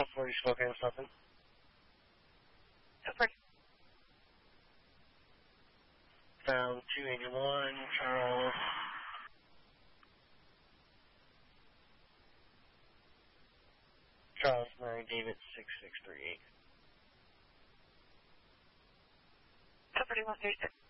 40 Spokane something. Go for it. Found 281, Charles. Charles Murray, David 6638. Go for 136.